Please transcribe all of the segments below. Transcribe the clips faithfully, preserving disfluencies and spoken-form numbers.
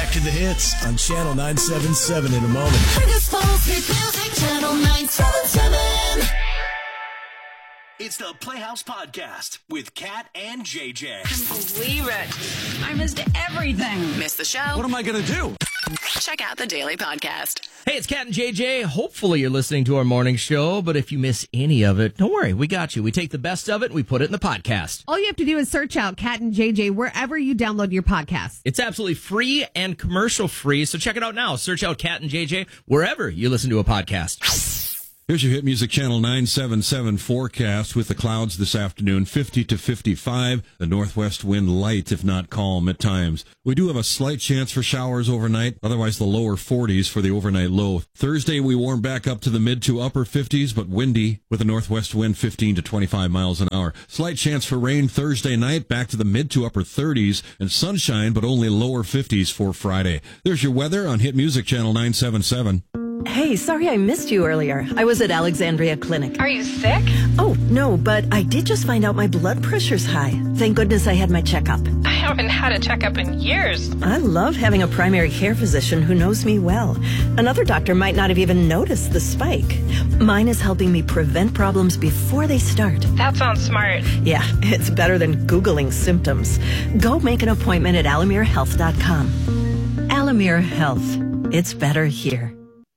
Back to the hits on Channel nine seven seven in a moment. Hit music, Channel nine seven seven. It's the Playhouse Podcast with Kat and J J. Can't believe it. I missed everything. Missed the show? What am I going to do? Check out the Daily Podcast. Hey, it's Kat and J J. Hopefully you're listening to our morning show, but if you miss any of it, don't worry. We got you. We take the best of it and we put it in the podcast. All you have to do is search out Kat and J J wherever you download your podcast. It's absolutely free and commercial free, so check it out now. Search out Kat and J J wherever you listen to a podcast. Here's your Hit Music Channel nine seven seven forecast with the clouds this afternoon, fifty to fifty-five. The northwest wind light, if not calm at times. We do have a slight chance for showers overnight, otherwise the lower forties for the overnight low. Thursday, we warm back up to the mid to upper fifties, but windy with a northwest wind fifteen to twenty-five miles an hour. Slight chance for rain Thursday night, back to the mid to upper thirties, and sunshine, but only lower fifties for Friday. There's your weather on Hit Music Channel nine seven seven. Hey, sorry I missed you earlier. I was at Alexandria Clinic. Are you sick? Oh, no, but I did just find out my blood pressure's high. Thank goodness I had my checkup. I haven't had a checkup in years. I love having a primary care physician who knows me well. Another doctor might not have even noticed the spike. Mine is helping me prevent problems before they start. That sounds smart. Yeah, it's better than Googling symptoms. Go make an appointment at alamere health dot com. Alamere Health. It's better here.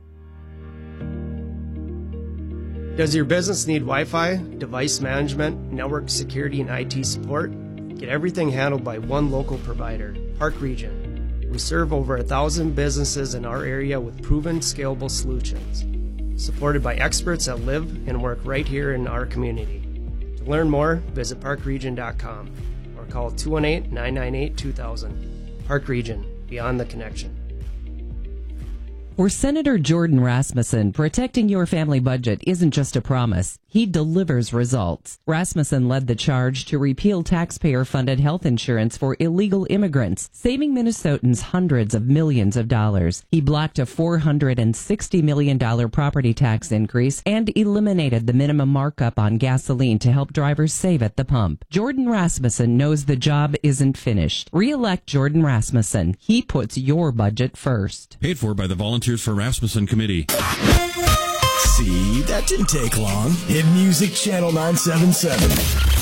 Does your business need Wi-Fi, device management, network security, and I T support? Get everything handled by one local provider, Park Region. We serve over a thousand businesses in our area with proven, scalable solutions, supported by experts that live and work right here in our community. To learn more, visit park region dot com or call two one eight, nine nine eight, two thousand. Park Region, beyond the connection. For Senator Jordan Rasmussen, protecting your family budget isn't just a promise. He delivers results. Rasmussen led the charge to repeal taxpayer-funded health insurance for illegal immigrants, saving Minnesotans hundreds of millions of dollars. He blocked a four hundred sixty million dollars property tax increase and eliminated the minimum markup on gasoline to help drivers save at the pump. Jordan Rasmussen knows the job isn't finished. Re-elect Jordan Rasmussen. He puts your budget first. Paid for by the Volunteers for Rasmussen Committee. See, that didn't take long. Hit Music Channel nine seven seven.